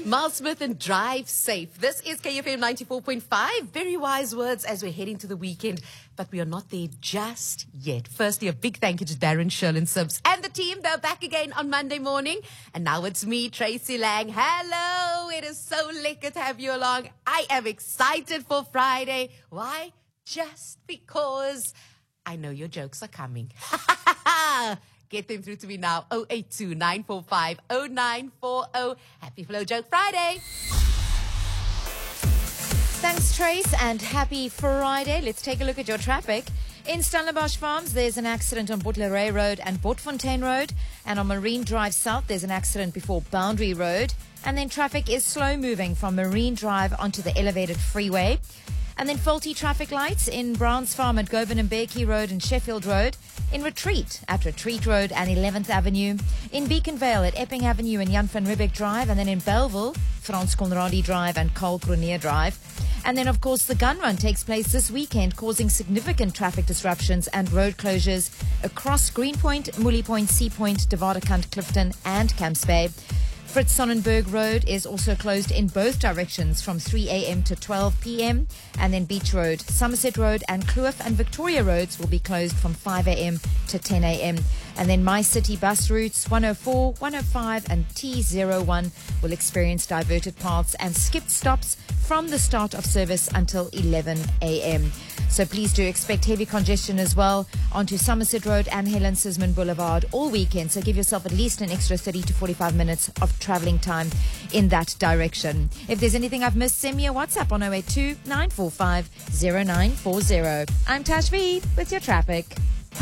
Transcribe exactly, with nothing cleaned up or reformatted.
Miles Smith and Drive Safe. This is K F M ninety-four point five. Very wise words as we're heading to the weekend, but we are not there just yet. Firstly, a big thank you to Darren, Sherlin Sibbs and the team. They're back again on Monday morning. And now it's me, Tracy Lang. Hello. It is so lekker to have you along. I am excited for Friday. Why? Just because I know your jokes are coming. Get them through to me now. oh eight two, nine four five, oh nine four oh. Happy Flow Joke Friday. Thanks, Trace, and happy Friday. Let's take a look at your traffic. In Stellenbosch Farms, there's an accident on Bottleray Road and Botfontein Road. And on Marine Drive South, there's an accident before Boundary Road. And then traffic is slow moving from Marine Drive onto the elevated freeway. And then faulty traffic lights in Browns Farm at Govan and Berkey Road and Sheffield Road. In Retreat at Retreat Road and eleventh Avenue. In Beaconvale at Epping Avenue and Jan van Riebeeck Drive. And then in Belleville, Frans Conradi Drive and Carl Cronier Drive. And then, of course, the gun run takes place this weekend, causing significant traffic disruptions and road closures across Greenpoint, Mooley Point, Sea Point, Devardekant, Clifton and Camps Bay. Fritz Sonnenberg Road is also closed in both directions from three a.m. to twelve p.m. And then Beach Road, Somerset Road and Kloof and Victoria Roads will be closed from five a.m. to ten a.m. And then My City bus routes one oh four, one oh five and T zero one will experience diverted paths and skipped stops from the start of service until eleven a.m. So please do expect heavy congestion as well onto Somerset Road and Helen Sisman Boulevard all weekend. So give yourself at least an extra thirty to forty-five minutes of traveling time in that direction. If there's anything I've missed, send me a WhatsApp on oh eight two, nine four five, oh nine four oh. I'm Tash V with your traffic.